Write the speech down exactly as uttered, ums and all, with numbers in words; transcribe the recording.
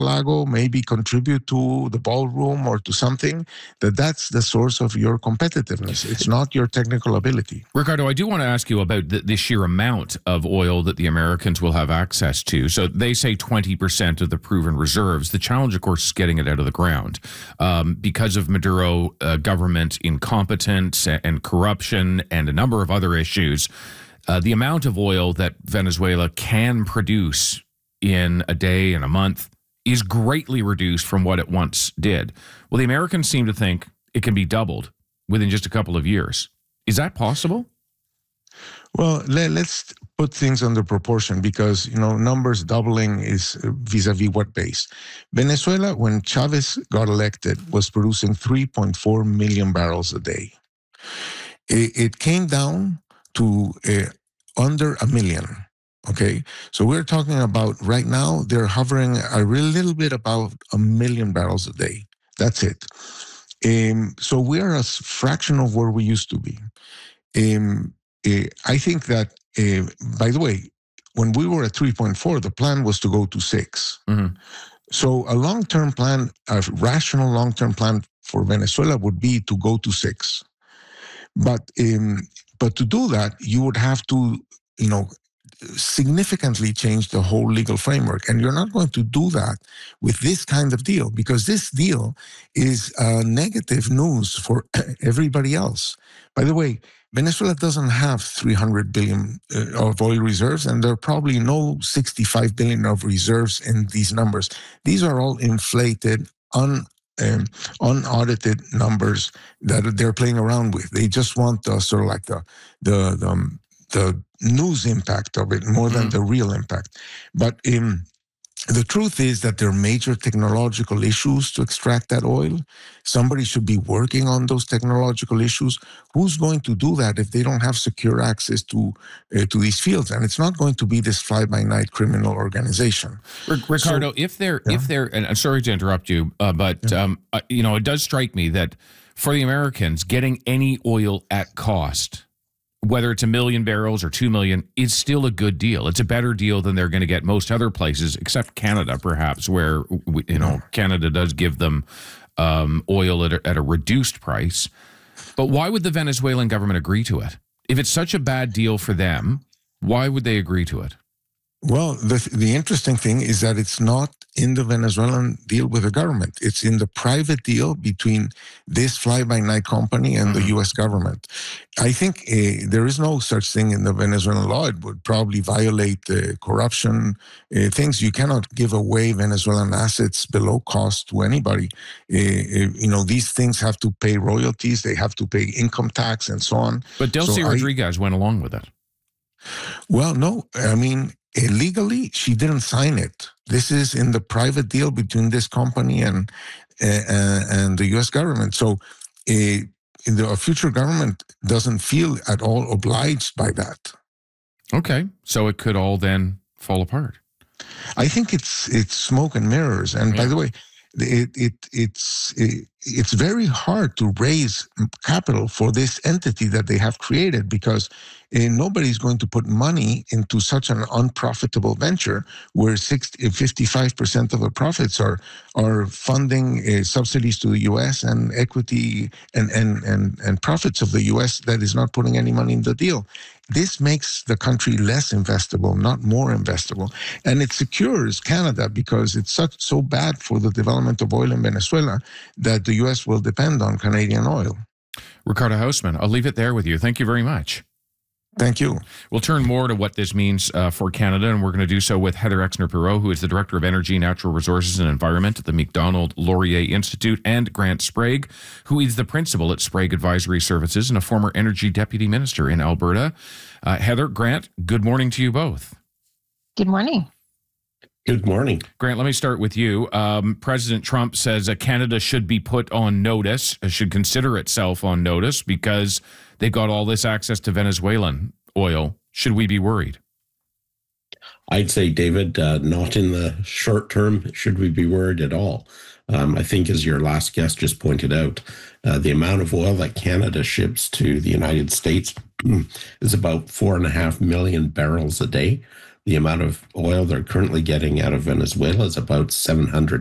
Lago, maybe contribute to the ballroom or to something, that that's the source of your competitiveness. It's not your technical ability. Ricardo, I do want to ask you about the, the sheer amount of oil that the Americans will have access to. So they say twenty percent of the proven reserves. The challenge, of course, is getting it out of the ground. Um, because of Maduro uh, government incompetence and corruption and a number of other issues, uh, the amount of oil that Venezuela can produce in a day and a month is greatly reduced from what it once did. Well, the Americans seem to think it can be doubled within just a couple of years. Is that possible? Well, let, let's put things under proportion because, you know, numbers doubling is vis-a-vis what base? Venezuela, when Chavez got elected, was producing three point four million barrels a day. It, it came down to uh, under a million. Okay, so we're talking about right now, they're hovering a little bit about a million barrels a day. That's it. Um, so we're a fraction of where we used to be. Um, uh, I think that, uh, by the way, when we were at three point four, the plan was to go to six. Mm-hmm. So a long-term plan, a rational long-term plan for Venezuela would be to go to six. But um, but to do that, you would have to, you know, significantly change the whole legal framework. And you're not going to do that with this kind of deal, because this deal is uh, negative news for everybody else. By the way, Venezuela doesn't have three hundred billion uh, of oil reserves, and there are probably no sixty-five billion of reserves in these numbers. These are all inflated, un Um, unaudited numbers that they're playing around with. They just want the sort of like the the the, um, the news impact of it more than mm. the real impact. But um, the truth is that there are major technological issues to extract that oil. Somebody should be working on those technological issues. Who's going to do that if they don't have secure access to uh, to these fields? And it's not going to be this fly-by-night criminal organization. Ricardo, so, if they're yeah. if they're, and I'm sorry to interrupt you, uh, but yeah. um, uh, you know, it does strike me that for the Americans, getting any oil at cost, whether it's a million barrels or two million, is still a good deal. It's a better deal than they're going to get most other places, except Canada, perhaps, where, you know, Canada does give them um, oil at a, at a reduced price. But why would the Venezuelan government agree to it? If it's such a bad deal for them, why would they agree to it? Well, the the interesting thing is that it's not in the Venezuelan deal with the government. It's in the private deal between this fly-by-night company and mm-hmm. the U S government. I think uh, there is no such thing in the Venezuelan law. It would probably violate uh, corruption uh, things. You cannot give away Venezuelan assets below cost to anybody. Uh, you know, these things have to pay royalties. They have to pay income tax and so on. But Delcy so Rodriguez I, went along with it. Well, no, I mean, illegally, she didn't sign it. This is in the private deal between this company and uh, and the U S government. So uh, the a future government doesn't feel at all obliged by that. Okay, so it could all then fall apart. I think it's it's smoke and mirrors. And yeah. by the way, it it it's it, it's very hard to raise capital for this entity that they have created, because uh, nobody's going to put money into such an unprofitable venture where sixty, fifty-five percent of the profits are are funding uh, subsidies to the U S and equity and, and, and, and profits of the U S that is not putting any money in the deal. This makes the country less investable, not more investable. And it secures Canada, because it's such so bad for the development of oil in Venezuela that the U S will depend on Canadian oil. Ricardo Hausmann, I'll leave it there with you. Thank you very much. Thank you. We'll turn more to what this means uh, for Canada, and we're going to do so with Heather Exner-Perot, who is the Director of Energy, Natural Resources and Environment at the Macdonald Laurier Institute, and Grant Sprague, who is the Principal at Sprague Advisory Services and a former Energy Deputy Minister in Alberta. Uh, Heather, Grant, good morning to you both. Good morning. Good morning. Grant, let me start with you. Um, President Trump says uh, Canada should be put on notice, uh, should consider itself on notice, because they've got all this access to Venezuelan oil. Should we be worried? I'd say, David, uh, not in the short term should we be worried at all. Um, I think, as your last guest just pointed out, uh, the amount of oil that Canada ships to the United States is about four and a half million barrels a day. the amount of oil they're currently getting out of Venezuela is about seven hundred